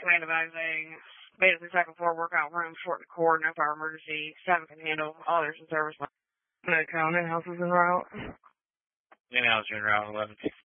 command advising. Basically, second floor workout room, short to core, no fire emergency. 7 can handle. All others in service. No count. In-house is en route. In-house en route, 11.